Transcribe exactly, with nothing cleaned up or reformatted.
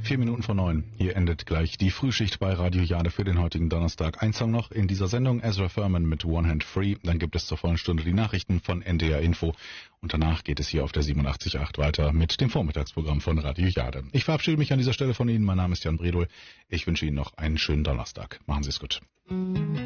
Vier Minuten vor neun. Hier endet gleich die Frühschicht bei Radio Jade für den heutigen Donnerstag. Ein Song noch in dieser Sendung, Ezra Furman mit One Hand Free. Dann gibt es zur vollen Stunde die Nachrichten von N D R Info. Und danach geht es hier auf der siebenundachtzig Komma acht weiter mit dem Vormittagsprogramm von Radio Jade. Ich verabschiede mich an dieser Stelle von Ihnen. Mein Name ist Jan Bredol. Ich wünsche Ihnen noch einen schönen Donnerstag. Machen Sie es gut.